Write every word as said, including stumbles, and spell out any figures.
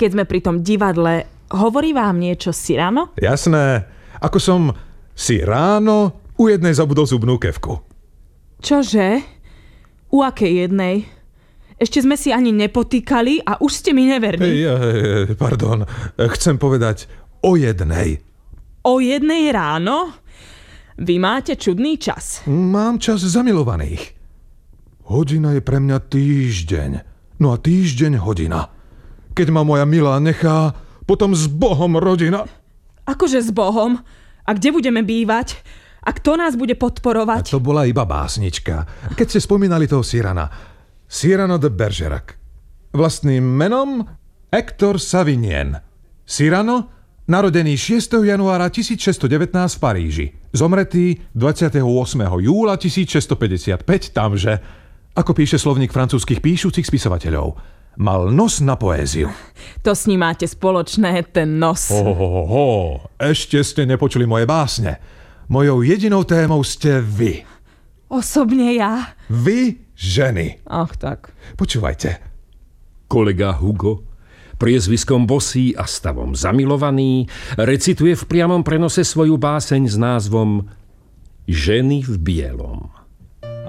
keď sme pri tom divadle, hovorí vám niečo Cyrano? Jasné. Ako som si ráno u jednej zabudol zubnú kefku. Čože? U akej jednej? Ešte sme si ani nepotýkali a už ste mi neverní. Ja, pardon, chcem povedať o jednej. O jednej ráno? Vy máte čudný čas. Mám čas zamilovaných. Hodina je pre mňa týždeň. No a týždeň hodina. Keď ma moja milá nechá, potom s Bohom rodina. Akože s Bohom? A kde budeme bývať? A kto nás bude podporovať? A to bola iba básnička. Keď ste spomínali toho Cyrana. Cyrano de Bergerac. Vlastným menom Hector Savinien. Cyrano, narodený šiesteho januára tisícšesťstodevätnásť v Paríži. Zomretý dvadsiateho ôsmeho júla tisícšesťstopäťdesiatpäť tamže, ako píše slovník francúzskych píšucich spisovateľov. Mal nos na poéziu. To s ním máte spoločné, ten nos. Ohoho, ešte ste nepočuli moje básne. Mojou jedinou témou ste vy. Osobne ja? Vy, ženy. Ach tak. Počúvajte. Kolega Hugo, priezviskom Bosý a stavom Zamilovaný, recituje v priamom prenose svoju báseň s názvom Ženy v bielom.